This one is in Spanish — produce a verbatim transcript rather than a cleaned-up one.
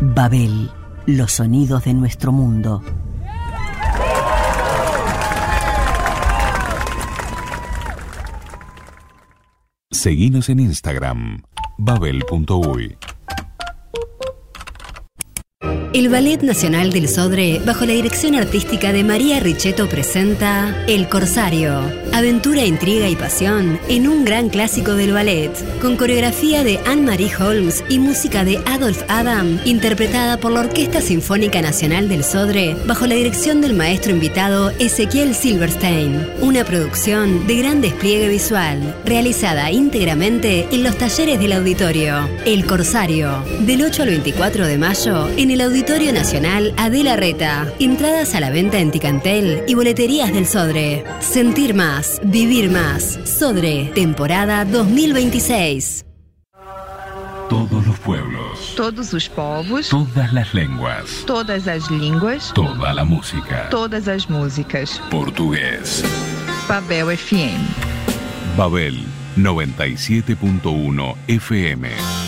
Babel, los sonidos de nuestro mundo. Seguinos en Instagram, babel punto uy. El Ballet Nacional del Sodre, bajo la dirección artística de María Richetto, presenta El Corsario. Aventura, intriga y pasión en un gran clásico del ballet, con coreografía de Anne-Marie Holmes y música de Adolphe Adam, interpretada por la Orquesta Sinfónica Nacional del Sodre, bajo la dirección del maestro invitado Ezequiel Silverstein. Una producción de gran despliegue visual, realizada íntegramente en los talleres del auditorio. El Corsario, del ocho al veinticuatro de mayo, en el Auditorio Nacional Adela Reta. Entradas a la venta en Ticantel y boleterías del Sodre. Sentir más, vivir más. Sodre, temporada dos mil veintiséis. Todos los pueblos. Todos os povos. Todas las lenguas. Todas as línguas. Toda la música. Todas as músicas. Portugués. Babel F M. Babel noventa y siete punto uno F M.